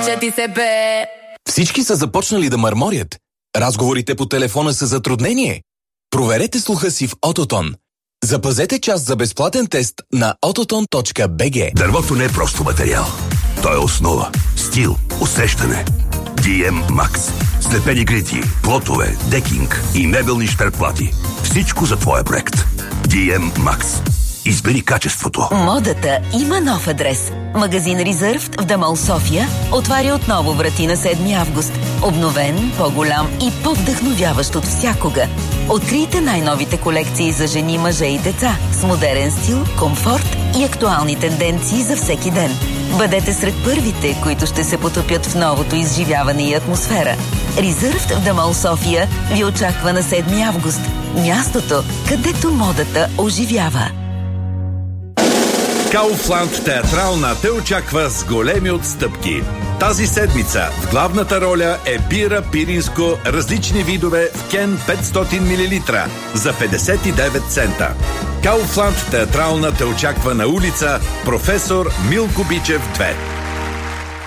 че ти се бе. Всички са започнали да мърморят. Разговорите по телефона са затруднение. Проверете слуха си в Autotone. Запазете час за безплатен тест на autotone.bg. Дървото не е просто материал. То е основа, стил, усещане. DM Max. Слепени грити, плотове, декинг и мебелни щъркплати. Всичко за твоя проект. DM Max. Избери качеството. Модата има нов адрес. Магазин Reserved в Дамол, София отваря отново врати на 7 август. Обновен, по-голям и по-вдъхновяващ от всякога. Открийте най-новите колекции за жени, мъже и деца с модерен стил, комфорт и актуални тенденции за всеки ден. Бъдете сред първите, които ще се потопят в новото изживяване и атмосфера. Reserved в Дамол, София ви очаква на 7 август. Мястото, където модата оживява. Kaufland театрална те очаква с големи отстъпки. Тази седмица в главната роля е бира пиринско, различни видове в кен 500 мл за 59 цента. Kaufland театрална те очаква на улица Професор Милко Бичев 2.